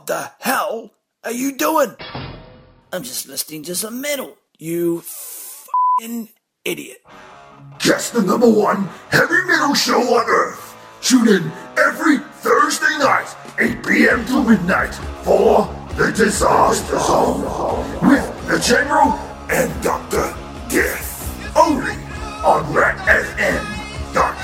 What the hell are you doing? I'm just listening to some metal, you f***ing idiot. Just the #1 heavy metal show on Earth. Tune in every Thursday night, 8 p.m. to midnight, for The Disaster Zone with the General